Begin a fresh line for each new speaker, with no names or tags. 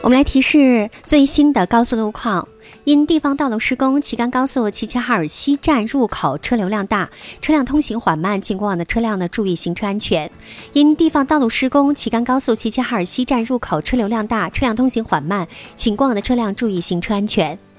我们来提示最新的高速路况。因地方道路施工，齐干高速齐齐哈尔西站入口车流量大，车辆通行缓慢，请过往的车辆呢注意行车安全。因地方道路施工，齐干高速齐齐哈尔西站入口车流量大，车辆通行缓慢，请过往的车辆注意行车安全。